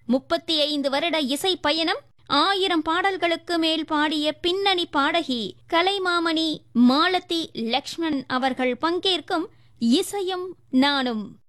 35 வருட இசை பயணம், 1000 பாடல்களுக்கு மேல் பாடிய பின்னணி பாடகி கலைமாமணி மாலதி லக்ஷ்மண் அவர்கள் பங்கேற்கும் இசையும் நானும்.